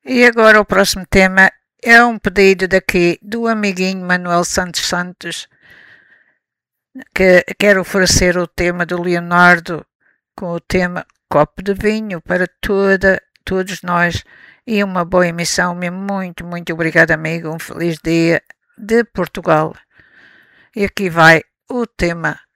E agora o próximo tema é um pedido daqui do amiguinho Manuel Santos Santos, que quer oferecer o tema do Leonardo com o tema Copo de Vinho para todos nós e uma boa emissão. Muito, muito obrigado, amigo. Um feliz dia de Portugal. E aqui vai o tema